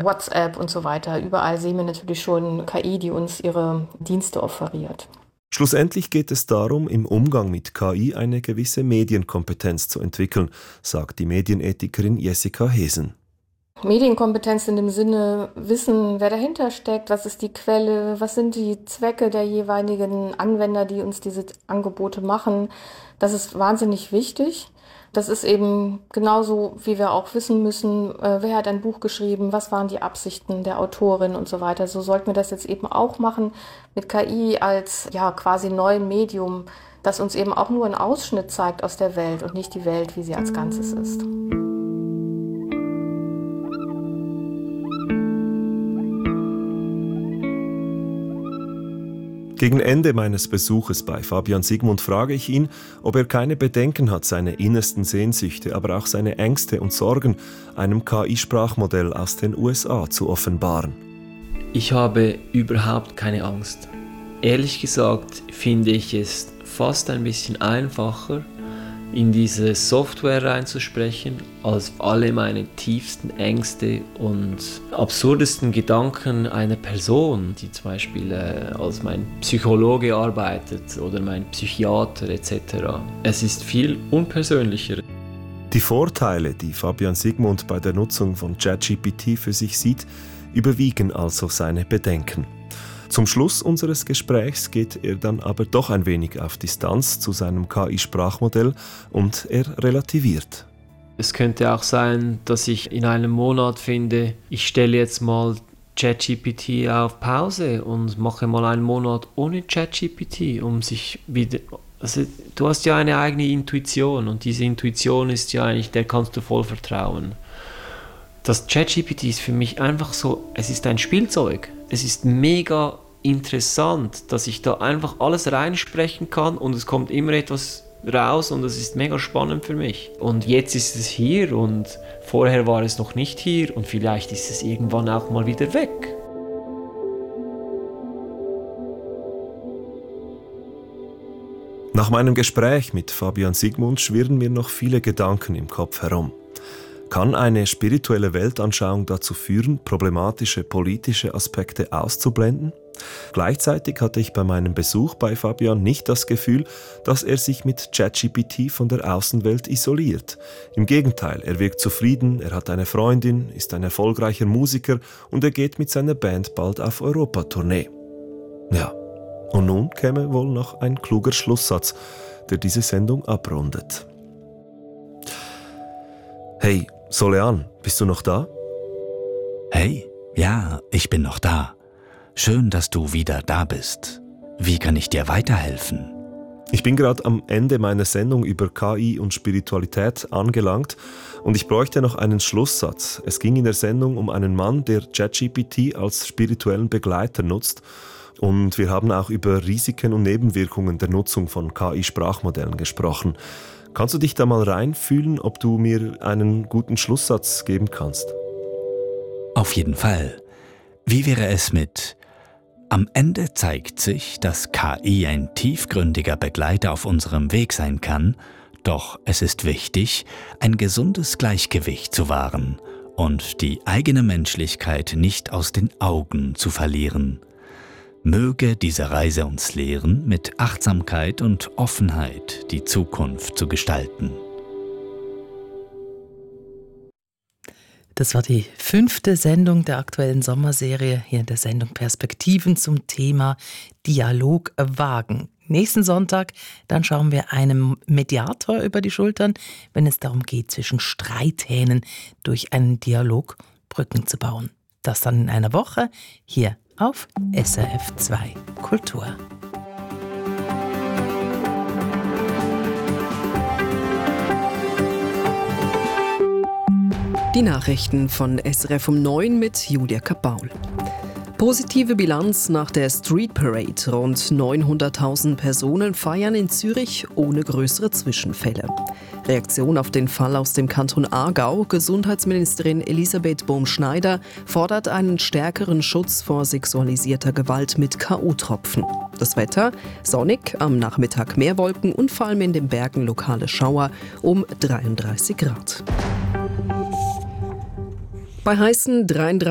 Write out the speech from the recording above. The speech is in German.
WhatsApp und so weiter. Überall sehen wir natürlich schon KI, die uns ihre Dienste offeriert. Schlussendlich geht es darum, im Umgang mit KI eine gewisse Medienkompetenz zu entwickeln, sagt die Medienethikerin Jessica Hesen. Medienkompetenz in dem Sinne, wissen, wer dahinter steckt, was ist die Quelle, was sind die Zwecke der jeweiligen Anwender, die uns diese Angebote machen. Das ist wahnsinnig wichtig. Das ist eben genauso, wie wir auch wissen müssen, wer hat ein Buch geschrieben, was waren die Absichten der Autorin und so weiter. So sollten wir das jetzt eben auch machen mit KI als quasi neuem Medium, das uns eben auch nur einen Ausschnitt zeigt aus der Welt und nicht die Welt, wie sie als Ganzes ist. Gegen Ende meines Besuches bei Fabian Sigmund frage ich ihn, ob er keine Bedenken hat, seine innersten Sehnsüchte, aber auch seine Ängste und Sorgen einem KI-Sprachmodell aus den USA zu offenbaren. Ich habe überhaupt keine Angst. Ehrlich gesagt finde ich es fast ein bisschen einfacher, in diese Software reinzusprechen, als alle meine tiefsten Ängste und absurdesten Gedanken einer Person, die zum Beispiel als mein Psychologe arbeitet oder mein Psychiater etc. Es ist viel unpersönlicher. Die Vorteile, die Fabian Sigmund bei der Nutzung von ChatGPT für sich sieht, überwiegen also seine Bedenken. Zum Schluss unseres Gesprächs geht er dann aber doch ein wenig auf Distanz zu seinem KI-Sprachmodell und er relativiert. Es könnte auch sein, dass ich in einem Monat finde, ich stelle jetzt mal ChatGPT auf Pause und mache mal einen Monat ohne ChatGPT, um sich wieder... Also, du hast ja eine eigene Intuition und diese Intuition ist ja eigentlich, der kannst du voll vertrauen. Das ChatGPT ist für mich einfach so, es ist ein Spielzeug. Es ist mega interessant, dass ich da einfach alles reinsprechen kann und es kommt immer etwas raus und es ist mega spannend für mich. Und jetzt ist es hier und vorher war es noch nicht hier und vielleicht ist es irgendwann auch mal wieder weg. Nach meinem Gespräch mit Fabian Sigmund schwirren mir noch viele Gedanken im Kopf herum. Kann eine spirituelle Weltanschauung dazu führen, problematische politische Aspekte auszublenden? Gleichzeitig hatte ich bei meinem Besuch bei Fabian nicht das Gefühl, dass er sich mit ChatGPT von der Außenwelt isoliert. Im Gegenteil, er wirkt zufrieden, er hat eine Freundin, ist ein erfolgreicher Musiker und er geht mit seiner Band bald auf Europatournee. Ja, und nun käme wohl noch ein kluger Schlusssatz, der diese Sendung abrundet. Hey, Solean, bist du noch da? Hey, ja, ich bin noch da. Schön, dass du wieder da bist. Wie kann ich dir weiterhelfen? Ich bin gerade am Ende meiner Sendung über KI und Spiritualität angelangt und ich bräuchte noch einen Schlusssatz. Es ging in der Sendung um einen Mann, der ChatGPT als spirituellen Begleiter nutzt und wir haben auch über Risiken und Nebenwirkungen der Nutzung von KI-Sprachmodellen gesprochen. Kannst du dich da mal reinfühlen, ob du mir einen guten Schlusssatz geben kannst? Auf jeden Fall. Wie wäre es mit: Am Ende zeigt sich, dass KI ein tiefgründiger Begleiter auf unserem Weg sein kann, doch es ist wichtig, ein gesundes Gleichgewicht zu wahren und die eigene Menschlichkeit nicht aus den Augen zu verlieren. Möge diese Reise uns lehren, mit Achtsamkeit und Offenheit die Zukunft zu gestalten. Das war die 5. Sendung der aktuellen Sommerserie hier in der Sendung Perspektiven zum Thema Dialog wagen. Nächsten Sonntag, dann schauen wir einem Mediator über die Schultern, wenn es darum geht, zwischen Streithähnen durch einen Dialog Brücken zu bauen. Das dann in einer Woche hier auf SRF 2 Kultur. Die Nachrichten von SRF um 9 mit Julia Kapaul. Positive Bilanz nach der Street Parade. Rund 900.000 Personen feiern in Zürich ohne größere Zwischenfälle. Reaktion auf den Fall aus dem Kanton Aargau. Gesundheitsministerin Elisabeth Bohm-Schneider fordert einen stärkeren Schutz vor sexualisierter Gewalt mit K.O.-Tropfen. Das Wetter: sonnig, am Nachmittag mehr Wolken und vor allem in den Bergen lokale Schauer um 33 Grad. Bei heißen 33